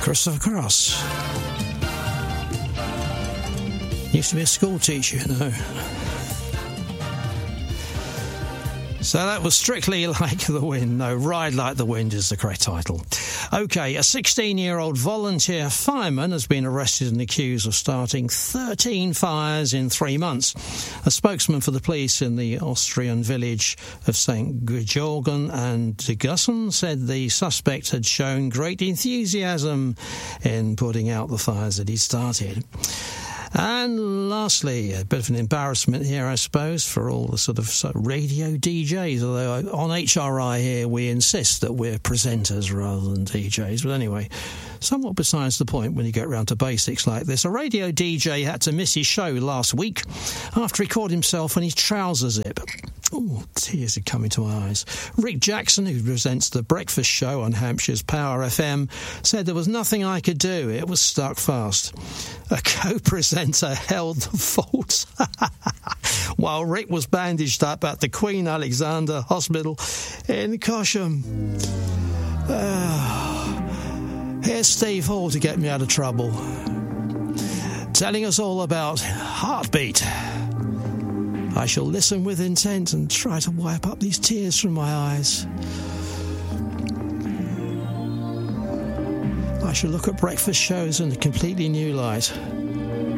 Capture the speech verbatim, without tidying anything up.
Christopher Cross. Used to be a school teacher, you know. So that was Strictly Like the Wind. No, Ride Like the Wind is the correct title. OK, a sixteen-year-old volunteer fireman has been arrested and accused of starting thirteen fires in three months. A spokesman for the police in the Austrian village of Saint Georgen and Gussen said the suspect had shown great enthusiasm in putting out the fires that he started. And lastly, a bit of an embarrassment here, I suppose, for all the sort of, sort of radio D Js, although on H R I here we insist that we're presenters rather than D Js. But anyway, somewhat besides the point when you get round to basics like this. A radio D J had to miss his show last week after he caught himself in his trouser zip. Oh, tears are coming to my eyes. Rick Jackson, who presents the breakfast show on Hampshire's Power F M, said there was nothing I could do. It was stuck fast. A co-presenter held the fort while Rick was bandaged up at the Queen Alexandra Hospital in Cosham. Uh, here's Steve Hall to get me out of trouble, telling us all about Heartbeat. I shall listen with intent and try to wipe up these tears from my eyes. I shall look at breakfast shows in a completely new light.